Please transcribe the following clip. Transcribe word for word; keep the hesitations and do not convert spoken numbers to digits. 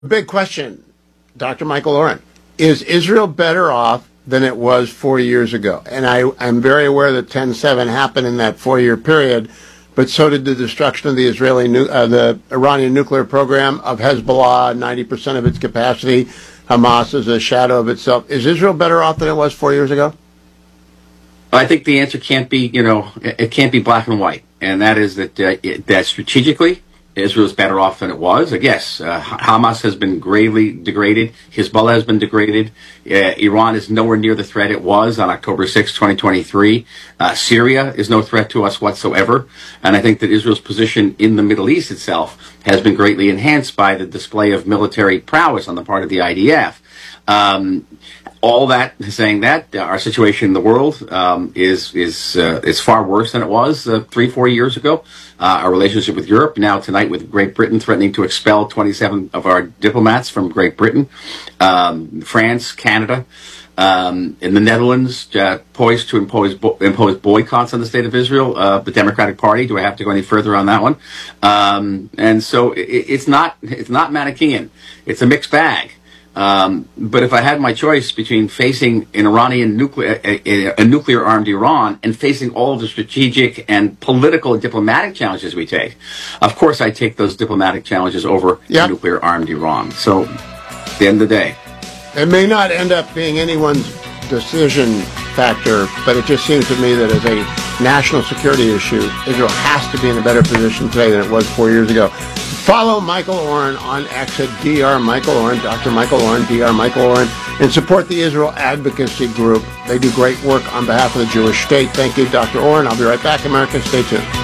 Big question, Doctor Michael Oren. Is Israel better off than it was four years ago? And I, I'm very aware that ten seven happened in that four-year period, but so did the destruction of the Israeli, nu- uh, the Iranian nuclear program, of Hezbollah, ninety percent of its capacity. Hamas is a shadow of itself. Is Israel better off than it was four years ago? I think the answer can't be, you know, it can't be black and white, and that is that uh, it, that strategically, Israel is better off than it was. Yes, uh, Hamas has been gravely degraded. Hezbollah has been degraded. Uh, Iran is nowhere near the threat it was on October sixth, twenty twenty-three. Uh, Syria is no threat to us whatsoever. And I think that Israel's position in the Middle East itself has been greatly enhanced by the display of military prowess on the part of the I D F. Um, all that, saying that, uh, our situation in the world um, is is uh, is far worse than it was uh, three, four years ago. Uh, our relationship with Europe, now tonight with Great Britain threatening to expel twenty-seven of our diplomats from Great Britain, um, France, Canada, um, in the Netherlands, uh, poised to impose bo- impose boycotts on the state of Israel, uh, the Democratic Party. Do I have to go any further on that one? Um, and so it, it's not it's not Manichaean. It's a mixed bag. Um, but if I had my choice between facing an Iranian nuclear, a, a, a nuclear-armed Iran and facing all of the strategic and political and diplomatic challenges we take, of course I take those diplomatic challenges over yep. nuclear-armed Iran. So, at the end of the day, it may not end up being anyone's decision factor, but it just seems to me that as a national security issue, Israel has to be in a better position today than it was four years ago. Follow Michael Oren on X at Doctor Michael Oren, Doctor Michael Oren, Doctor Michael Oren, and support the Israel Advocacy Group. They do great work on behalf of the Jewish state. Thank you, Doctor Oren. I'll be right back, America. Stay tuned.